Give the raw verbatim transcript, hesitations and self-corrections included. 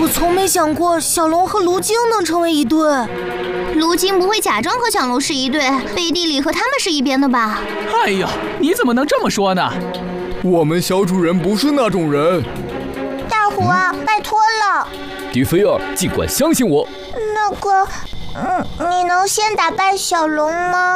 我从没想过小龙和卢京能成为一对。 卢京不会假装和小龙是一对，背地里和他们是一边的吧？ 哎呀，你怎么能这么说呢？ 我们小主人不是那种人。 大虎啊，嗯、拜托了。 迪菲尔，尽管相信我。 那个，嗯，你能先打败小龙吗？